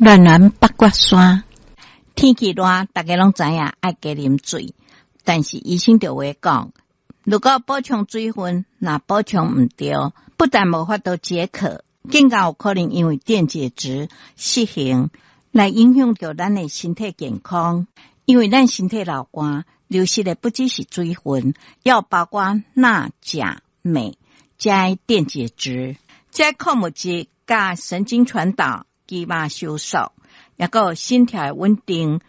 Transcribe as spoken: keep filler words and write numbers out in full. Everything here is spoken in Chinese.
暖暖八卦山，天气热，大家拢知影爱加啉水，但是医生就会讲，如果补充水分，若补充唔对，不但无法度解渴，更加有可能因为电解质失衡来影响到咱的身体健康。因为咱身体老汗流失的不只是水分，要包括钠、钾、镁加电解质，这矿物质甲神经传导、肌肉收缩，也有心跳稳定、